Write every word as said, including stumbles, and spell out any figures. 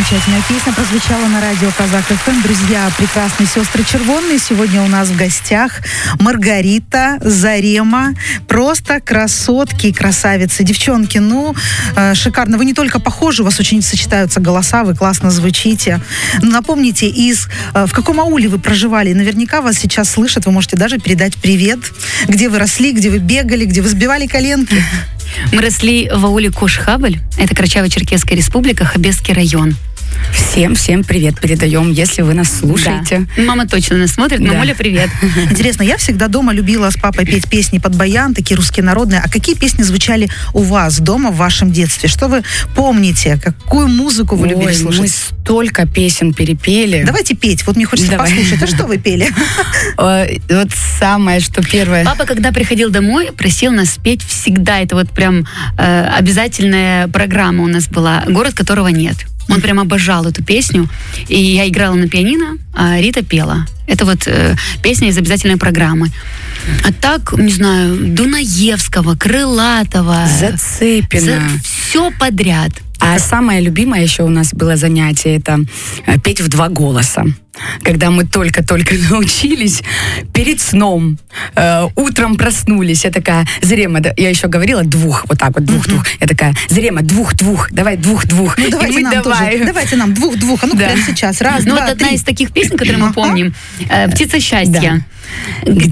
Замечательная песня прозвучала на радио Казах эф эм. Друзья, прекрасные сестры Червонные. Сегодня у нас в гостях Маргарита, Зарема. Просто красотки и красавицы. Девчонки, ну, э, шикарно. Вы не только похожи, у вас очень сочетаются голоса, вы классно звучите. Напомните, из, э, в каком ауле вы проживали? Наверняка вас сейчас слышат, вы можете даже передать привет. Где вы росли, где вы бегали, где вы сбивали коленки? Мы росли в ауле Кош-Хабель, это Карачаево-Черкесская республика, Хабесский район. Всем, всем привет передаем, если вы нас слушаете. Да. Мама точно нас смотрит, да. Мамуля, привет. Интересно, я всегда дома любила с папой петь песни под баян, такие русские народные. А какие песни звучали у вас дома в вашем детстве? Что вы помните? Какую музыку вы Ой, любили слушать? мы столько песен перепели. Давайте петь, вот мне хочется Давай. послушать. А что вы пели? Вот самое, что первое. Папа, когда приходил домой, просил нас спеть всегда. Это вот прям э, обязательная программа у нас была. «Город, которого нет». Он прям обожал эту песню. И я играла на пианино, а Рита пела. Это вот э, песня из обязательной программы. А так, не знаю, Дунаевского, Крылатова. Зацепина. За... Все подряд. А самое любимое еще у нас было занятие, это петь в два голоса. Когда мы только-только научились, перед сном, э, утром проснулись, я такая, Зарема, я еще говорила двух, вот так вот, двух-двух. Я такая, Зарема, двух-двух, давай двух-двух. Ну, давайте нам давай. тоже, давайте нам двух-двух, а ну Да. прямо сейчас, раз, Ну, два, вот одна три. из таких песен, которые мы помним, э, «Птица счастья».